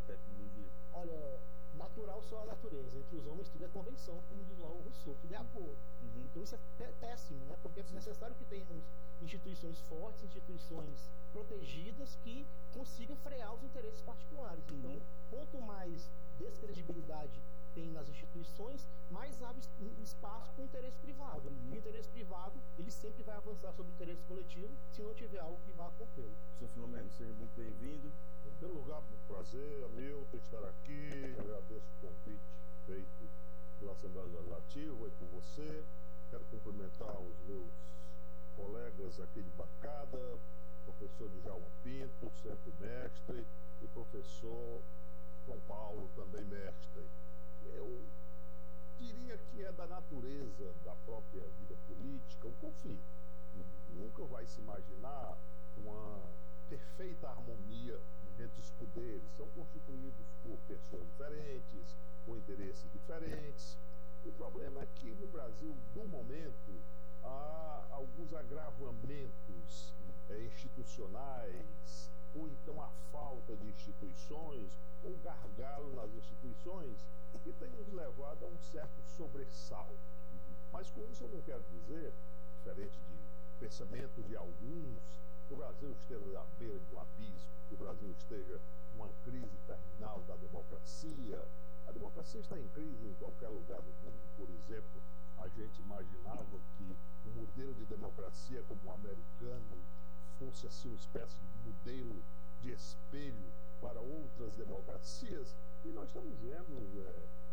tecnologia? Olha, natural só a natureza. Entre os homens tudo é convenção, como diz lá o Rousseau, tudo é acordo. Então isso é péssimo, né? Porque é necessário que tenhamos instituições fortes, instituições protegidas que consigam frear os interesses particulares. Então, quanto mais descredibilidade tem nas instituições, mais abre espaço para o interesse privado. O interesse privado, ele sempre vai avançar sobre o interesse coletivo, se não tiver algo que vá contê-lo. Sr. Filomeno, seja muito bem-vindo. Em primeiro lugar, um prazer, Hamilton, estar aqui. Agradeço o convite feito pela Assembleia Legislativa e por você. Quero cumprimentar os meus colegas aqui de bancada, professor Djalma Pinto, sempre mestre, e professor João Paulo, também mestre. Eu diria que é da natureza da própria vida política um conflito. Nunca vai se imaginar uma perfeita harmonia entre os poderes. São constituídos por pessoas diferentes, com interesses diferentes. O problema é que no Brasil, no momento, há alguns agravamentos institucionais, ou então a falta de instituições, ou gargalo nas instituições, que tem nos levado a um certo sobressalto. Mas com isso eu não quero dizer, diferente de pensamento de alguns, que o Brasil esteja à beira de um abismo, que o Brasil esteja numa crise terminal da democracia. A democracia está em crise em qualquer lugar do mundo. Por exemplo, a gente imaginava que um modelo de democracia como o americano fosse assim uma espécie de modelo de espelho para outras democracias, e nós estamos vendo